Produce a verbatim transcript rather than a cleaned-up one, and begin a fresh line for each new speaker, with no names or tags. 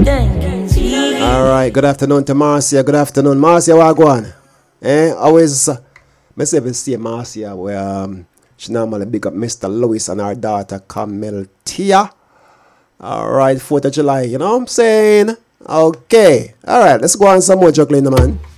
All right, good afternoon to Marcia. Good afternoon, Marcia. What go on? Eh, always, uh, me say we see Marcia where um, she normally big up Mister Lewis and our daughter Camille Tia. All right, fourth of July. You know what I'm saying? Okay. All right, let's go on some more juggling, man.